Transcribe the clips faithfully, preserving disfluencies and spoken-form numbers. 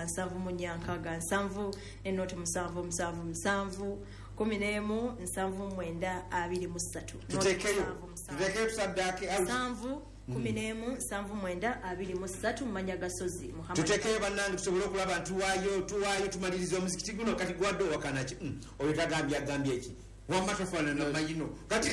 nsanvu mu nnya nkaaga nsanvu n'ennooti musanvu musanvu musanvu kumi n'emu nsanvu mwenda abiri mu ssatu nsanvu kumi n'emu nsanvu mwenda abiri mu ssatu mmanya gasozi tutekeyo bannange tusobole okulaba ntuwaayo tuwaayo tumaliriza omuzikiti guno kati gwadde owakanaki oyo tagambye agambye eki wamatafaana namayino kati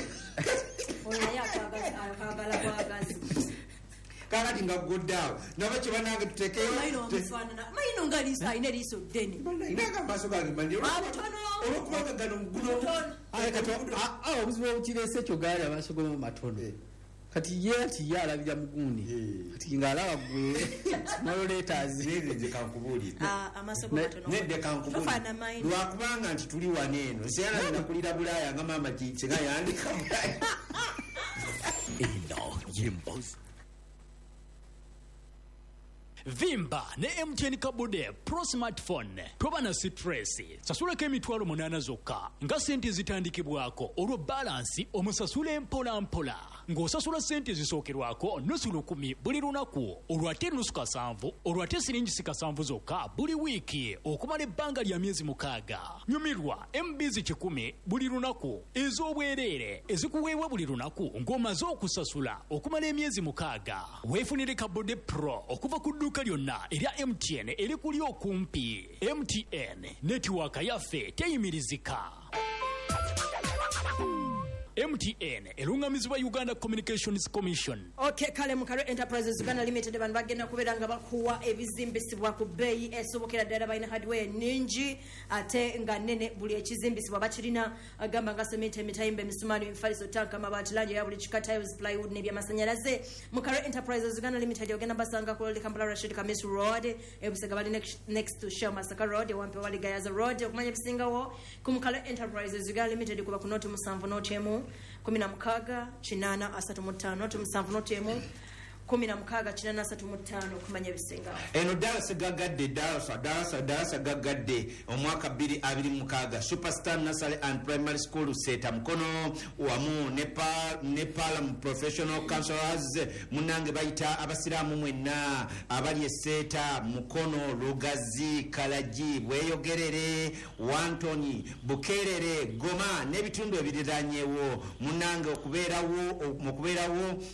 akagala bwagazi kakati nga ggoddaawo naba kye bannange tutekeyo mayino nga alina eriiso ddene inaga amaaso gange mani olwokubanga gano muguno obuzibu obukireese ekyo gaali amaaso gome matono kati ye ati ye alabira mugundi kati ngaalaba gwe nololeetazi neze kankubuulire amaaso go matono nedde kankubuulire lwakubanga nti tuli wano eno seyana nakulira bulaaya nga maama kinga yandika bulaaya eno yembozi Vimba ne M T N Kabude Pro Smartphone toba na stress sasulako emitwalo munana zokka nga sente zitandikibwako olwo balance omusasule mpola mpola ng'osasula sente zisookerwako nusu lukumi buli lunaku olwate nusu kasanvu olwate siringi sikasanvu zokka buli wiiki okumala ebbanga lya myezi mukaaga nyumirwa M B kikumi buli lunaku ez'obwereere ezikuweebwa buli lunaku ng'omaze okusasula okumala emyezi mukaaga weefunire Kabude Pro okuva ku dduuka lyonna erya M T N eri kuli okumpi. M T N netiwaaka yaffe teyimirizika. M T N erungamizibwa Uganda Communications Commission. Okay, kale mukalo Enterprises Uganda Limited bano bagenda kubeera nga bakuwa ebizimbisibwa ku bbeeyi esobokera ddala balina hardware ningi ate nga nnene buli ekizimbisibwa bakirina agamba nga cement emitayimba emisumaali enfaliso tanka amabaati langi ya buli kika tiles plywood n'ebyamasanyalaze. Mukalo Enterprises Uganda Limited ogenda basanga ku Kampala Rashid Kamis Road ebusega bali next to Shell Masaka Road wampe wali Gayaza Road okumanya bisingawo ku Mukalo Enterprises Uganda Limited kuba ku noti musanvu noti emu kumi na mukaaga kinana asatu mu ttaano tumusanvu notemu kumi na mukaaga kinana asatu mu ttaano kumanya bisinga eno dalasa gagadde dalasa dalasa dalasa gagadde omwaka bbiri abiri mukaaga Superstar Nursery and Primary School Seta Mukono wamu Nepal Nepal Professional Counselors munange bayita abasiraamu mwenna abali Seta Mukono Lugazi Kalaji Bweyogerere Wantoni Bukerere Goma n'ebitundu ebiriranyewo munange okubeerawo okubeerawo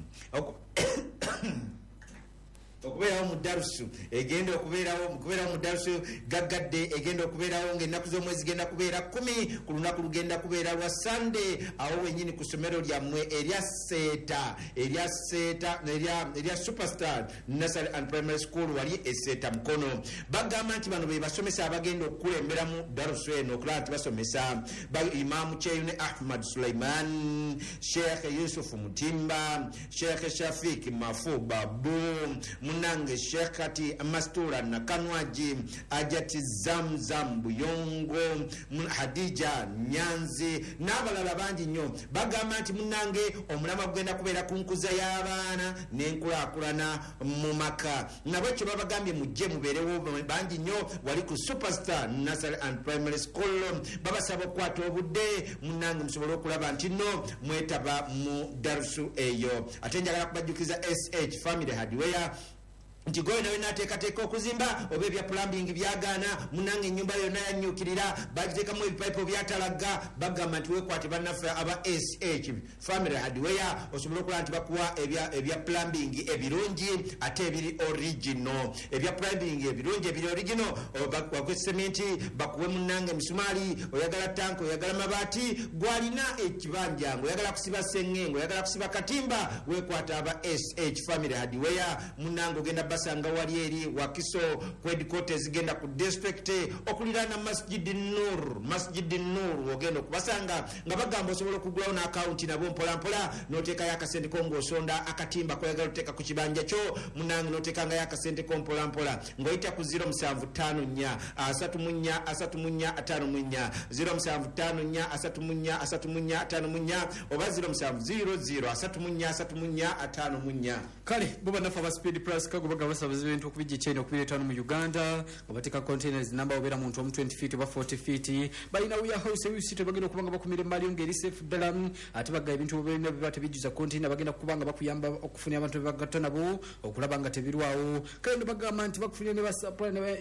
okubeerawo mu darusu egenda okubeerawo okubeerawo mu darusu gaggadde egenda okubeerawo ng'ennaku z'omwezi genda kubeera kumi ku lunaku lugenda kubeera lwa Sunday awo wenyini ku ssomero lyammwe erya Seeta erya Seeta erya Superstar Nursery and Primary School wali eSeeta Mukono. Bagamba nti bano be basomesa abagenda okukulembera mu darusu eno okulaba nti basomesa Imaamu Kyeyune Ahmad Sulaiman, Sheikh Yusuf Mutimba, Sheikh Shafik Mafu Babu, munange Shekati Mastura Nakanwaji, Ajati Zamzam Buyongo, Hadija Nyanzi n'abalala bangi nnyo. Bagamba nti munange omulama gugenda kubeera ku nkuza y'abaana n'enkulaakulana mu maka. Nabo ekyo babagambye mujje mubeerewo bangi nnyo wali ku Superstar Nursery and Primary School. Babasaba okukwata obudde munange musobole okulaba nti nno mwetaba mu darusu eyo. Ate njagala kubajjukiza S H Family Hardware nti goyo nawe nateekateeka okuzimba oba ebya plumbing byagaana munange ennyumba yonna yannyukirira bagiteekamu ebipayipo byatalaga. Bagamba nti weekwate bannaffe aba S H Family Hardware osobole okulaba nti bakuwa ebya, ebya plumbing ebirungi ate ebiri original. Ebya plumbing ebirungi ebiri original bakuwe sementi bakuwe munange emisumaali oyagala tanka oyagala mabaati gwalina ekibanja oyagala kusiba sengenge oyagala kusiba katimba weekwata aba S H Family Hardware munange ogenda basanga wali eri Wakiso headquarters genda ku district okulirana Masjid Nur Masjid Nur ogenda okubasanga nga bagamba osobola okugulawo na account nabo mpola mpola noteeka yakasente ko ng'osonda akatimba koyagala oteeka ku kibanja kyo munange noteeka nga yakasente ko mpola mpola ng'oyita ku zero musanvu ttaano nnya asatu mu nnya asatu mu nnya ataano mu nnya zero musanvu ttaano nnya asatu mu nnya asatu mu nnya ataano mu nnya oba zero musanvu zero zero asatu mu nnya asatu mu nnya ataano mu nnya. Kale boba nafa ba Speed Plus kago basabaze bintu okubijja chain okubiretaano mu Uganda obatika containers number obera muntu omu twenty feet oba forty feet balina warehouse ebisite bagenda okubanga bakumira mali ngeri safe dalam ate bagga ebintu obera bibate bijuza container bagenda kubanga bakuyamba okufuna abantu bagatta nabo okulaba nga tebirwawo kandi bagamba nti bakufunira ne ba supply